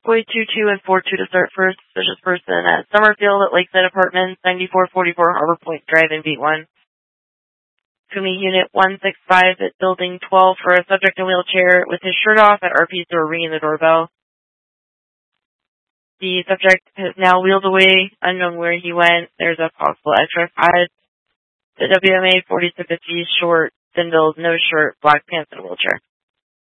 Boy 22 and 42 to start first. Suspicious person at Summerfield at Lakeside Apartments, 9444 Harbor Point Drive in Beat 1. Kumi Unit 165 at Building 12 for a subject in wheelchair with his shirt off at RP store ringing the doorbell. The subject has now wheeled away, unknown where he went. There's a possible extra 5. The WMA 40 to 50, short, thin build, no shirt, black pants, and a wheelchair.